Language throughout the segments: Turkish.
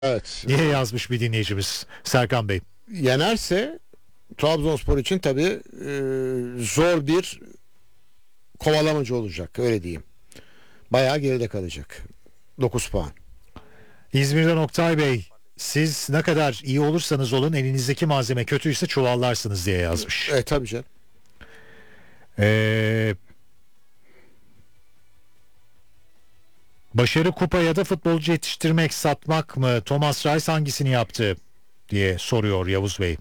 Evet. diye yazmış bir dinleyicimiz Serkan Bey. Yenerse Trabzonspor için tabii zor bir kovalamacı olacak, öyle diyeyim. Bayağı geride kalacak. 9 puan. İzmir'den Oktay Bey, siz ne kadar iyi olursanız olun elinizdeki malzeme kötüyse çuvallarsınız diye yazmış. Tabii canım. Başarı kupa ya da futbolcu yetiştirmek, satmak mı? Thomas Rice hangisini yaptı diye soruyor Yavuz Bey.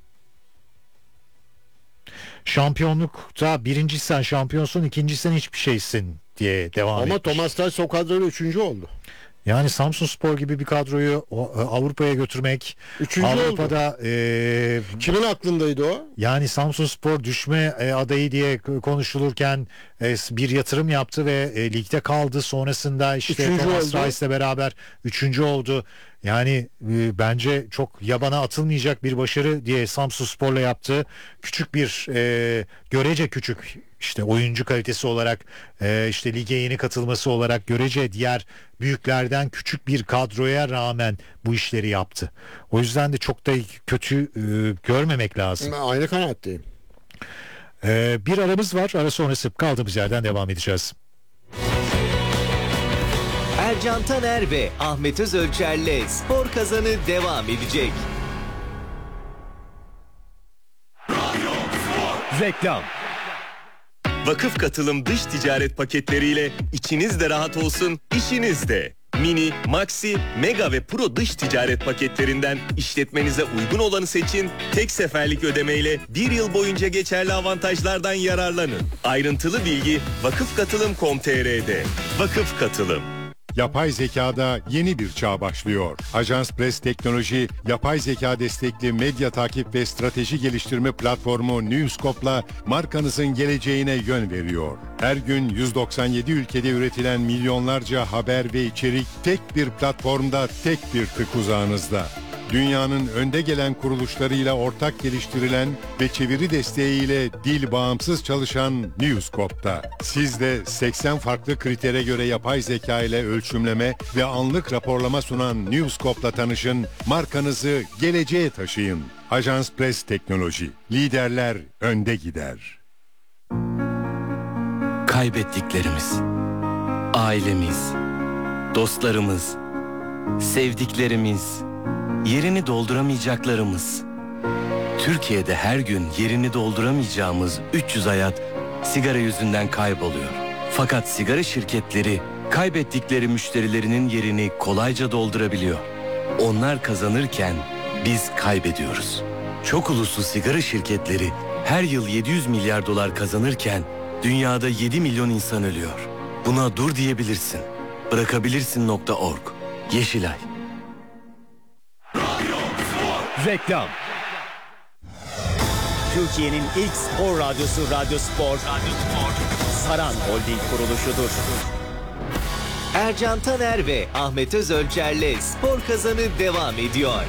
Şampiyonlukta birinciysen şampiyonsun, ikinciysen hiçbir şeysin diye devam Ama etmiş. Thomas Tadic o kadroyla 3. oldu. Yani Samsunspor gibi bir kadroyu Avrupa'ya götürmek, 3. Avrupa'da oldu. Kimin aklındaydı o? yani Samsunspor düşme adayı diye konuşulurken bir yatırım yaptı ve ligde kaldı. Sonrasında işte Thomas Rice'le beraber 3. oldu. Yani bence çok yabana atılmayacak bir başarı diye Samsunspor'la yaptığı küçük bir görece küçük işte oyuncu kalitesi olarak işte lige yeni katılması olarak görece diğer büyüklerden küçük bir kadroya rağmen bu işleri yaptı. O yüzden de çok da kötü görmemek lazım. Aynı kanaatteyim. Bir aramız var. Ara sonrası kaldığımız yerden devam edeceğiz. Ercan Taner ve Ahmet Özölçer'le Spor Kazanı devam edecek. Reklam. Vakıf Katılım dış ticaret paketleriyle içiniz de rahat olsun, işiniz de. Mini, Maxi, Mega ve Pro dış ticaret paketlerinden işletmenize uygun olanı seçin. Tek seferlik ödemeyle 1 yıl boyunca geçerli avantajlardan yararlanın. Ayrıntılı bilgi vakıfkatılım.com.tr'de. Vakıf Katılım. Yapay zekada yeni bir çağ başlıyor. Ajans Press Teknoloji, yapay zeka destekli medya takip ve strateji geliştirme platformu Newscope'la markanızın geleceğine yön veriyor. Her gün 197 ülkede üretilen milyonlarca haber ve içerik tek bir platformda, tek bir tık uzağınızda. Dünyanın önde gelen kuruluşlarıyla ortak geliştirilen ve çeviri desteğiyle dil bağımsız çalışan Newscope'da. Siz de 80 farklı kritere göre yapay zeka ile ölçümleme ve anlık raporlama sunan Newscope'la tanışın, markanızı geleceğe taşıyın. Ajans Press Teknoloji, liderler önde gider. Kaybettiklerimiz, ailemiz, dostlarımız, sevdiklerimiz, yerini dolduramayacaklarımız. Türkiye'de her gün yerini dolduramayacağımız 300 hayat sigara yüzünden kayboluyor. Fakat sigara şirketleri kaybettikleri müşterilerinin yerini kolayca doldurabiliyor. Onlar kazanırken biz kaybediyoruz. Çok uluslu sigara şirketleri her yıl 700 milyar dolar kazanırken dünyada 7 milyon insan ölüyor. Buna dur diyebilirsin. Bırakabilirsin.org. Yeşilay. Reklam. Türkiye'nin ilk spor radyosu Radyo Spor. Saran Holding kuruluşudur. Ercan Taner ve Ahmet Özölçer'le Spor Kazanı devam ediyor.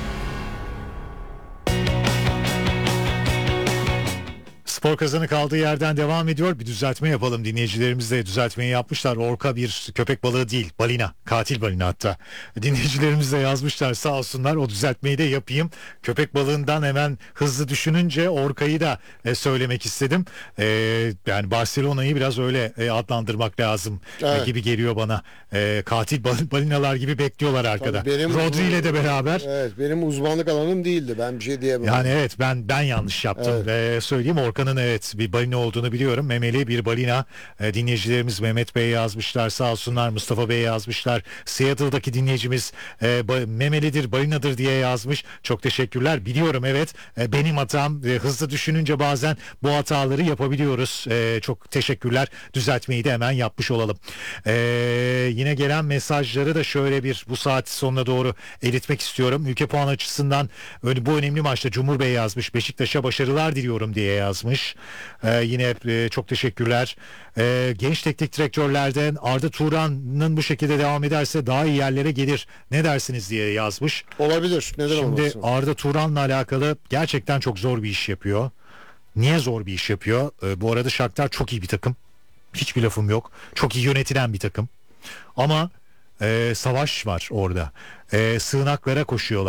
Spor Kazanı kaldığı yerden devam ediyor. Bir düzeltme yapalım. Dinleyicilerimiz de düzeltmeyi yapmışlar. Orka bir köpek balığı değil, balina. Katil balina hatta. Dinleyicilerimiz de yazmışlar sağ olsunlar. O düzeltmeyi de yapayım. Köpek balığından hemen hızlı düşününce orkayı da söylemek istedim. Yani Barcelona'yı biraz öyle adlandırmak lazım gibi geliyor bana. Katil balinalar gibi bekliyorlar arkada. Rodri ile de beraber. Evet, benim uzmanlık alanım değildi. Ben bir şey diyemem. Yani evet ben yanlış yaptım. Söyleyeyim, Orkan'ın evet bir balina olduğunu biliyorum. Memeli bir balina. Dinleyicilerimiz Mehmet Bey yazmışlar sağ olsunlar. Mustafa Bey yazmışlar. Seattle'daki dinleyicimiz memelidir, balinadır diye yazmış. Çok teşekkürler. Biliyorum evet. Benim hatam. Hızlı düşününce bazen bu hataları yapabiliyoruz. Çok teşekkürler. Düzeltmeyi de hemen yapmış olalım. Yine gelen mesajları da şöyle bir bu saat sonuna doğru eritmek istiyorum. Ülke puan açısından bu önemli maçta Cumhur Bey yazmış. Beşiktaş'a başarılar diliyorum diye yazmış. Yine çok teşekkürler. Genç teknik direktörlerden Arda Turan'ın bu şekilde devam ederse daha iyi yerlere gelir. Ne dersiniz diye yazmış. Olabilir. Neden olmasın? Şimdi Arda Turan'la alakalı gerçekten çok zor bir iş yapıyor. Niye zor bir iş yapıyor? Bu arada Shakhtar çok iyi bir takım. Hiçbir lafım yok. Çok iyi yönetilen bir takım. Ama savaş var orada. Sığınaklara koşuyorlar.